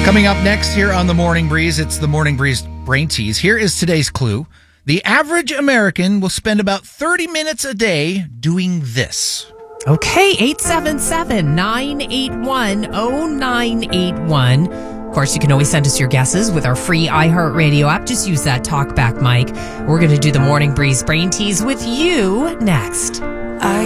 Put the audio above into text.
Coming up next here on the Morning Breeze, it's the Morning Breeze Brain Tease. Here is today's clue. The average American will spend about 30 minutes a day doing this. Okay, 877-981-0981. Of course, you can always send us your guesses with our free iHeartRadio app. Just use that talkback mic. We're going to do the Morning Breeze Brain Tease with you next.